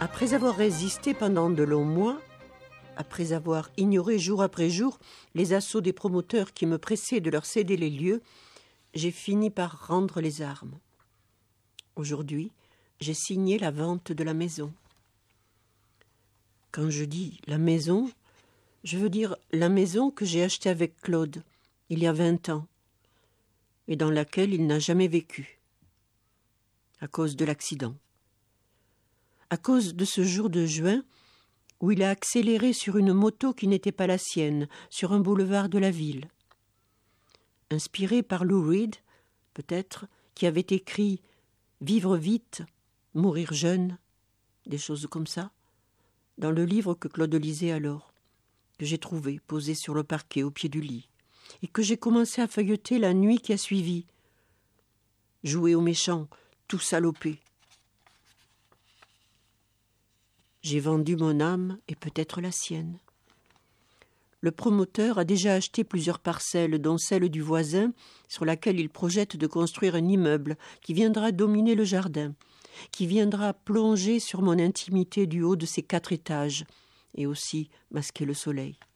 Après avoir résisté pendant de longs mois, après avoir ignoré jour après jour les assauts des promoteurs qui me pressaient de leur céder les lieux, j'ai fini par rendre les armes. Aujourd'hui, j'ai signé la vente de la maison. Quand je dis la maison, je veux dire la maison que j'ai achetée avec Claude, il y a 20 ans, et dans laquelle il n'a jamais vécu, à cause de l'accident. À cause de ce jour de juin où il a accéléré sur une moto qui n'était pas la sienne, sur un boulevard de la ville. Inspiré par Lou Reed, peut-être, qui avait écrit « Vivre vite, mourir jeune », des choses comme ça, dans le livre que Claude lisait alors, que j'ai trouvé posé sur le parquet au pied du lit, et que j'ai commencé à feuilleter la nuit qui a suivi. Jouer au méchant, tout salopé. J'ai vendu mon âme et peut-être la sienne. Le promoteur a déjà acheté plusieurs parcelles, dont celle du voisin, sur laquelle il projette de construire un immeuble qui viendra dominer le jardin, qui viendra plonger sur mon intimité du haut de ses 4 étages et aussi masquer le soleil.